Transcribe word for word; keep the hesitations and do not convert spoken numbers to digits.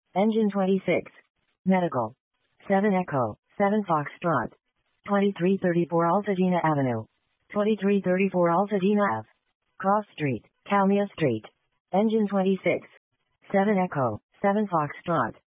Engine twenty-six. Medical. seven Echo, seven Foxtrot. twenty-three thirty-four Altadena Avenue. twenty-three thirty-four Altadena Ave. Cross Street, Calmia Street. Engine twenty-six. seven Echo, seven Foxtrot.